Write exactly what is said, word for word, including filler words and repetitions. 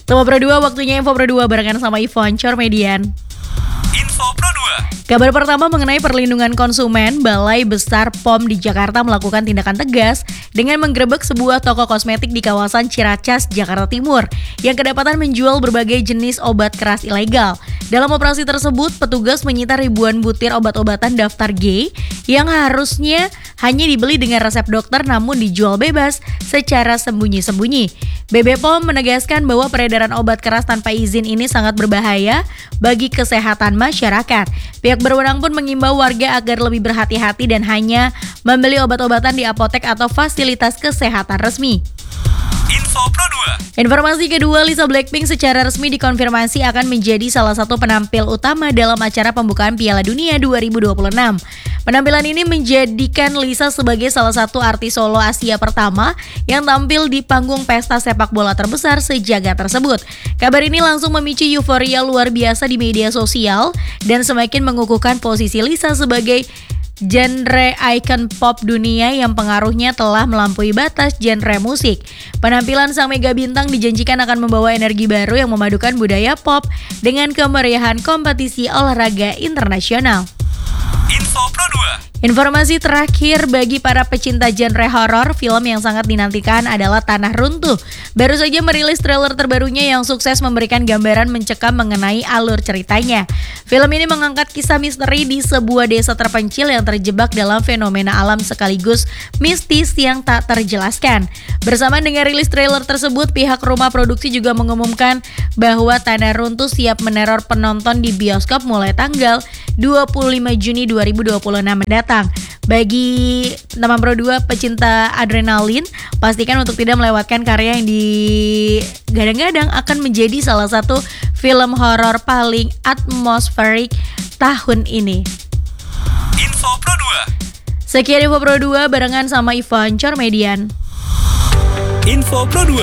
Tema Pro dua, waktunya Info Pro dua barengan sama Ivon Cormedian. Info Pro dua. Kabar pertama mengenai perlindungan konsumen. Balai Besar P O M di Jakarta melakukan tindakan tegas dengan menggerebek sebuah toko kosmetik di kawasan Ciracas, Jakarta Timur yang kedapatan menjual berbagai jenis obat keras ilegal. Dalam operasi tersebut, petugas menyita ribuan butir obat-obatan daftar G yang harusnya hanya dibeli dengan resep dokter namun dijual bebas secara sembunyi-sembunyi. B B P O M menegaskan bahwa peredaran obat keras tanpa izin ini sangat berbahaya bagi kesehatan masyarakat. Pihak berwenang pun mengimbau warga agar lebih berhati-hati dan hanya membeli obat-obatan di apotek atau fasilitas kesehatan resmi. Info Pro dua. Informasi kedua, Lisa Blackpink secara resmi dikonfirmasi akan menjadi salah satu penampil utama dalam acara pembukaan Piala Dunia dua ribu dua puluh enam. Penampilan ini menjadikan Lisa sebagai salah satu artis solo Asia pertama yang tampil di panggung pesta sepak bola terbesar sejagat tersebut. Kabar ini langsung memicu euforia luar biasa di media sosial dan semakin mengukuhkan posisi Lisa sebagai genre ikon pop dunia yang pengaruhnya telah melampaui batas genre musik. Penampilan sang mega bintang dijanjikan akan membawa energi baru yang memadukan budaya pop dengan kemeriahan kompetisi olahraga internasional. Info Pro dua. Informasi terakhir bagi para pecinta genre horor, film yang sangat dinantikan adalah Tanah Runtuh. Baru saja merilis trailer terbarunya yang sukses memberikan gambaran mencekam mengenai alur ceritanya. Film ini mengangkat kisah misteri di sebuah desa terpencil yang terjebak dalam fenomena alam sekaligus mistis yang tak terjelaskan. Bersamaan dengan rilis trailer tersebut, pihak rumah produksi juga mengumumkan bahwa Tanah Runtuh siap meneror penonton di bioskop mulai tanggal dua puluh lima Juni dua ribu dua puluh enam mendatang. Bagi teman Pro dua pecinta adrenalin, pastikan untuk tidak melewatkan karya yang digadang-gadang akan menjadi salah satu film horor paling atmosferik tahun ini. Info Pro dua. Sekian Info Pro dua barengan sama Ivon Cormedian. Info Pro dua.